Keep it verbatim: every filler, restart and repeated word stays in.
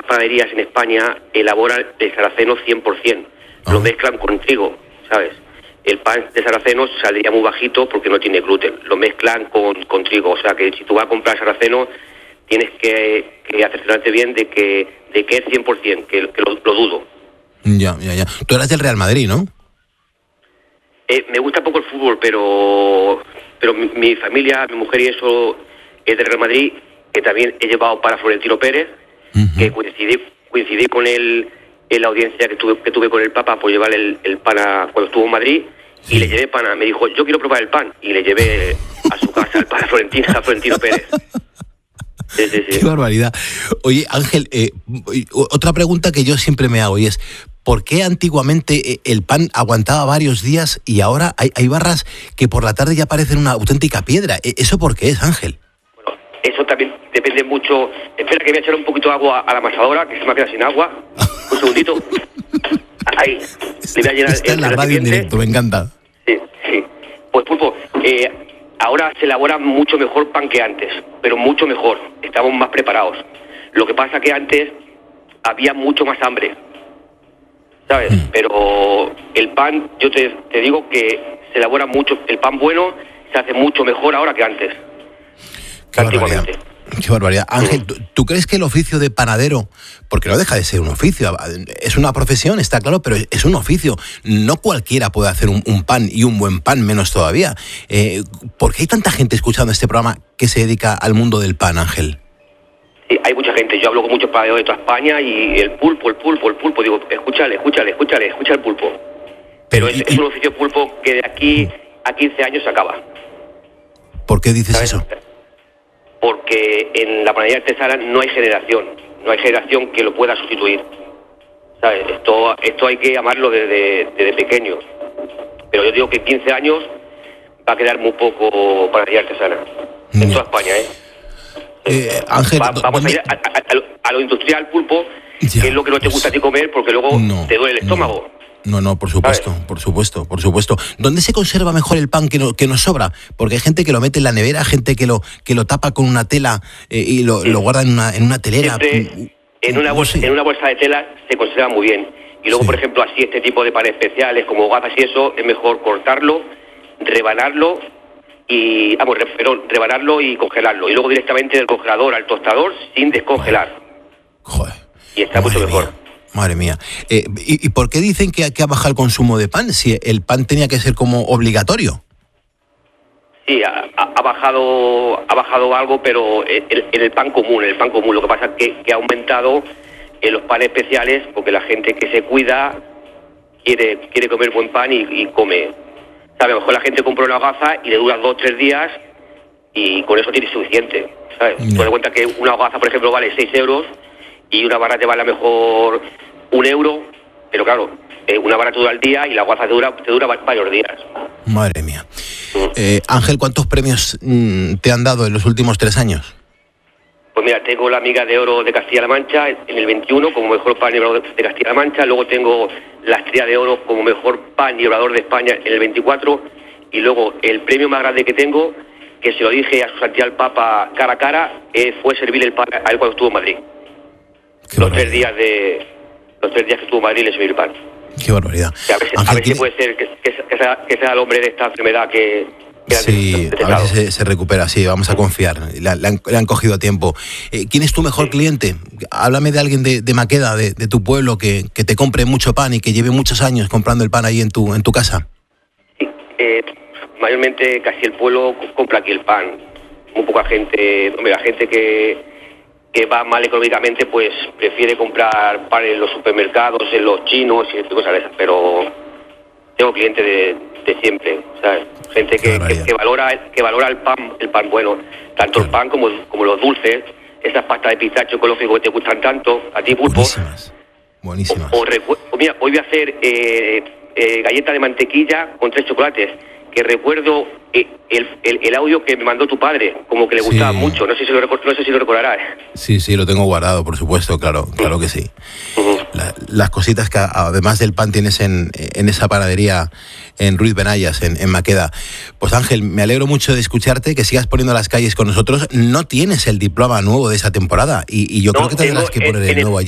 panaderías en España elaboran el sarraceno cien por ciento. Uh-huh. Lo mezclan con trigo, ¿sabes? El pan de sarraceno saldría muy bajito porque no tiene gluten. Lo mezclan con, con trigo. O sea que si tú vas a comprar sarraceno, tienes que, que acerciorarte bien de que, de que es cien por ciento, que, que lo, lo dudo. Ya, ya, ya. Tú eras del Real Madrid, ¿no? Eh, me gusta poco el fútbol, pero pero mi, mi familia, mi mujer y eso es del Real Madrid, que también he llevado para Florentino Pérez, uh-huh. que coincidí, coincidí con él en la audiencia que tuve, que tuve con el Papa por llevar el, el pan a, cuando estuvo en Madrid. Sí. Y le llevé pan, a, me dijo, yo quiero probar el pan, y le llevé a su casa el pan a Florentino, a Florentino Pérez. Sí, sí, sí. Qué barbaridad. Oye, Ángel, eh, otra pregunta que yo siempre me hago y es, ¿por qué antiguamente el pan aguantaba varios días y ahora hay, hay barras que por la tarde ya parecen una auténtica piedra? ¿Eso por qué es, Ángel? Bueno, eso también depende mucho. Espera que voy a echar un poquito de agua a la amasadora, que se me ha quedado sin agua. Un segundito. Ahí. Le voy a llenar Está en la radio en directo, me encanta. Sí, sí. Pues Pulpo, eh, ahora se elabora mucho mejor pan que antes, pero mucho mejor. Estamos más preparados. Lo que pasa que antes había mucho más hambre, ¿sabes? Mm. Pero el pan, yo te, te digo que se elabora mucho, el pan bueno se hace mucho mejor ahora que antes. Qué antiguamente. Barbaridad. Qué barbaridad. Ángel, ¿tú, ¿tú crees que el oficio de panadero, porque no deja de ser un oficio, es una profesión, está claro, pero es un oficio, no cualquiera puede hacer un, un pan y un buen pan, menos todavía? Eh, ¿Por qué hay tanta gente escuchando este programa que se dedica al mundo del pan, Ángel? Sí, hay mucha gente, yo hablo con muchos panaderos de toda España y el pulpo, el pulpo, el pulpo, digo, escúchale, escúchale, escúchale, escucha el pulpo. Pero, pero es, y, es un oficio pulpo que de aquí a quince años se acaba. ¿Por qué dices ¿sabes? eso? Porque en la panadería artesana no hay generación, no hay generación que lo pueda sustituir, ¿sabes? Esto, esto hay que amarlo desde, desde pequeño, pero yo digo que quince años va a quedar muy poco panadería artesana, mm. en toda España, ¿eh? eh Ángel, va, vamos a ir a, a, a, lo, a lo industrial, pulpo, ya, que es lo que no te gusta a ti comer, porque luego no, te duele el estómago. No. No, no, por supuesto, ¿sabes? por supuesto, por supuesto. ¿Dónde se conserva mejor el pan que, no, que nos sobra? Porque hay gente que lo mete en la nevera, gente que lo que lo tapa con una tela eh, y lo, sí. lo guarda en una, en una telera. Siempre, en, una bolsa, en una bolsa de tela se conserva muy bien. Y luego, sí. por ejemplo, así este tipo de panes especiales, como gafas y eso, es mejor cortarlo, rebanarlo, y vamos, pero rebanarlo y congelarlo. Y luego directamente del congelador al tostador sin descongelar. Joder. Y está mucho mejor. Mía. Madre mía. Eh, ¿y, ¿Y por qué dicen que, que ha bajado el consumo de pan? Si el pan tenía que ser como obligatorio. Sí, ha, ha bajado ha bajado algo, pero en, en el pan común, en el pan común. Lo que pasa es que, que ha aumentado en los panes especiales, porque la gente que se cuida quiere quiere comer buen pan y, y come. ¿Sabes? A lo mejor la gente compra una hogaza y le dura dos o tres días y con eso tiene suficiente. ¿Sabes? No. Te das cuenta que una hogaza, por ejemplo, vale seis euros y una barra te vale a lo mejor un euro, pero claro, eh, una barra te dura al día y la hogaza te dura, te dura varios días. Madre mía. Mm. Eh, Ángel, ¿cuántos premios mm, te han dado en los últimos tres años? Pues mira, tengo la Amiga de Oro de Castilla-La Mancha en el veintiuno como mejor pan y obrador de Castilla-La Mancha, luego tengo la Estrella de Oro como mejor pan y obrador de España en el veinticuatro, y luego el premio más grande que tengo, que se lo dije a su santidad el Papa cara a cara, eh, fue servir el pan a él cuando estuvo en Madrid. Qué los tres días de los tres días que estuvo en Madrid le servir el pan. Qué barbaridad. Que a ver, a ver si puede ser que, que, que, sea, que sea el hombre de esta enfermedad que... que sí, a ver si se, se recupera, sí, vamos a confiar. Le, le, han, le han cogido a tiempo. Eh, ¿Quién es tu mejor sí. cliente? Háblame de alguien de, de Maqueda, de, de tu pueblo, que, que te compre mucho pan y que lleve muchos años comprando el pan ahí en tu en tu casa. Sí, eh, mayormente casi el pueblo compra aquí el pan. Muy poca gente, hombre, la gente que... que va mal económicamente, pues prefiere comprar pan en los supermercados, en los chinos y cosas de esas, pero tengo clientes de, de siempre, ¿sabes? Gente que, que, que valora que valora el pan el pan bueno, tanto claro. el pan como, como los dulces, esas pastas de pistacho ecológico que te gustan tanto, a ti, Pulpo. Buenísimas, buenísimas. O, o, recu- o mira, hoy voy a hacer eh, eh, galleta de mantequilla con tres chocolates, que recuerdo eh, el, el, el audio que me mandó tu padre, como que le gustaba sí. mucho, no sé si lo no sé si lo recordarás. Sí, sí, lo tengo guardado, por supuesto, claro, claro que sí. Uh-huh. La, las cositas que además del pan tienes en, en esa panadería en Ruiz Benayas, en, en Maqueda. Pues Ángel, me alegro mucho de escucharte, que sigas poniendo las calles con nosotros. No tienes el diploma nuevo de esa temporada y, y yo no, creo que tendrás que poner el, el nuevo allí.